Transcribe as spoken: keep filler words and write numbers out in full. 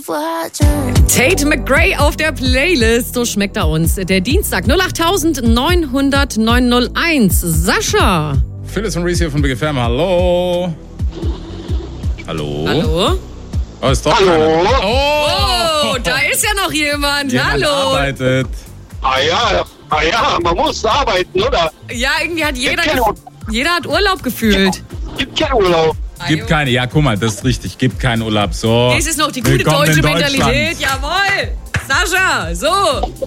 Tate McRae auf der Playlist, so schmeckt er uns. Der Dienstag null acht neun null null neun null eins. Sascha. Phyllis von Reese hier von Big F M. Hallo. Hallo. Hallo. Oh, ist doch Hallo. keiner. Oh, oh, da ist ja noch jemand. Jemand Hallo. arbeitet. Ah ja, ah ja, man muss arbeiten, oder? Ja, irgendwie hat jeder, Gibt keinen Ur- jeder hat Urlaub gefühlt. Gibt keinen Urlaub. Gibt keine, ja guck mal, das ist richtig, gibt keinen Urlaub. So. Das ist noch die gute Willkommen deutsche in Deutschland. Mentalität. Jawohl. Sascha, so.